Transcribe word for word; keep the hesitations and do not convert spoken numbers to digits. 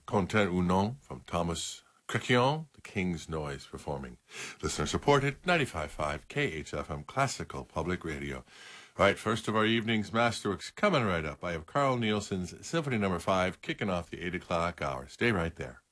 Content ou Non from Thomas Craquion, The King's Noise performing. Listener supported, ninety-five point five K H F M Classical Public Radio. Right, first of our evening's Masterworks coming right up. I have Carl Nielsen's Symphony Number five kicking off the eight o'clock hour. Stay right there.